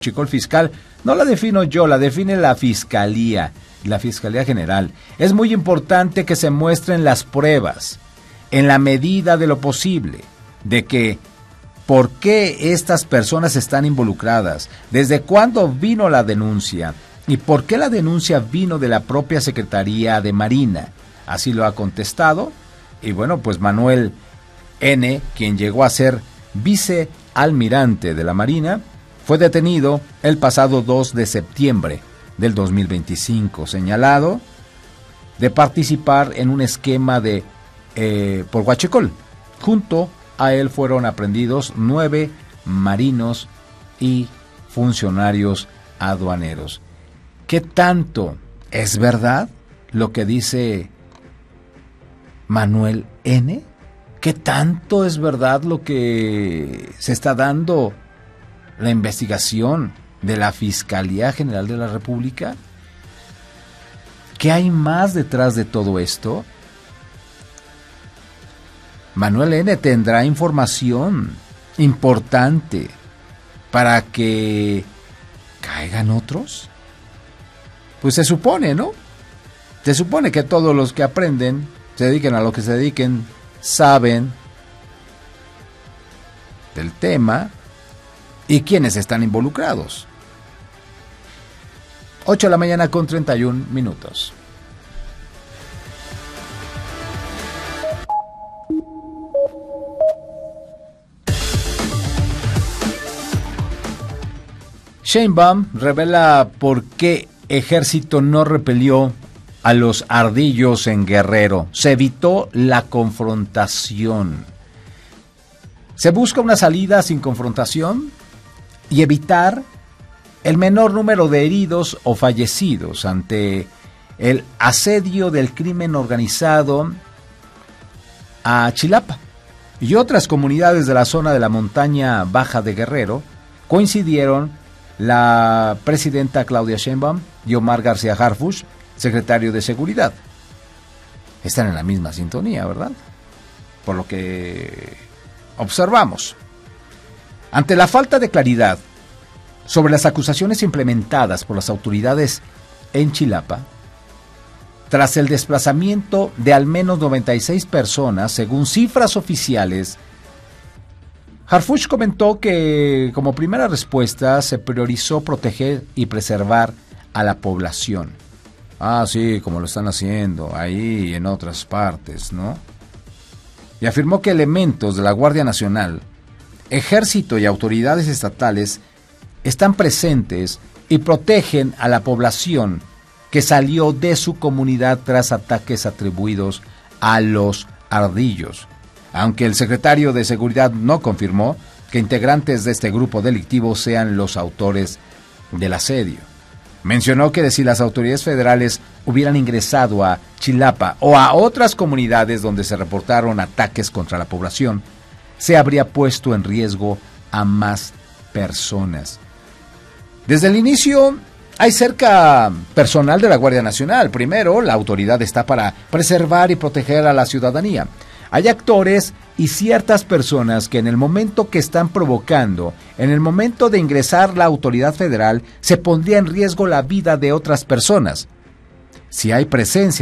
Huachicol fiscal, no la defino yo, la define la Fiscalía General. Es muy importante que se muestren las pruebas, en la medida de lo posible, de que por qué estas personas están involucradas, desde cuándo vino la denuncia y por qué la denuncia vino de la propia Secretaría de Marina. Así lo ha contestado, y bueno, pues Manuel N., quien llegó a ser vicealmirante de la Marina, fue detenido el pasado 2 de septiembre del 2025, señalado de participar en un esquema de por Huachicol. Junto a él fueron aprehendidos 9 marinos y funcionarios aduaneros. ¿Qué tanto es verdad lo que dice Manuel N.? ¿Qué tanto es verdad lo que se está dando la investigación de la Fiscalía General de la República? ¿Qué hay más detrás de todo esto? Manuel N. tendrá información importante para que caigan otros. Pues se supone, ¿no? Se supone que todos los que aprenden, se dediquen a lo que se dediquen, saben del tema y quiénes están involucrados. 8 de la mañana con 31 minutos. Sheinbaum revela por qué Ejército no repelió a los ardillos en Guerrero. Se evitó la confrontación. Se busca una salida sin confrontación y evitar el menor número de heridos o fallecidos ante el asedio del crimen organizado a Chilapa y otras comunidades de la zona de la montaña baja de Guerrero. Coincidieron la presidenta Claudia Sheinbaum y Omar García Harfuch, secretario de Seguridad. Están en la misma sintonía, ¿verdad? Por lo que observamos. Ante la falta de claridad sobre las acusaciones implementadas por las autoridades en Chilapa, tras el desplazamiento de al menos 96 personas, según cifras oficiales, Harfuch comentó que como primera respuesta se priorizó proteger y preservar a la población. Ah, sí, como lo están haciendo ahí y en otras partes, ¿no? Y afirmó que elementos de la Guardia Nacional, Ejército y autoridades estatales están presentes y protegen a la población que salió de su comunidad tras ataques atribuidos a los ardillos. Aunque el secretario de Seguridad no confirmó que integrantes de este grupo delictivo sean los autores del asedio. Mencionó que si las autoridades federales hubieran ingresado a Chilapa o a otras comunidades donde se reportaron ataques contra la población, se habría puesto en riesgo a más personas. Desde el inicio hay cerca personal de la Guardia Nacional. Primero, la autoridad está para preservar y proteger a la ciudadanía. Hay actores y ciertas personas que en el momento que están provocando, en el momento de ingresar la autoridad federal, se pondría en riesgo la vida de otras personas. Si hay presencia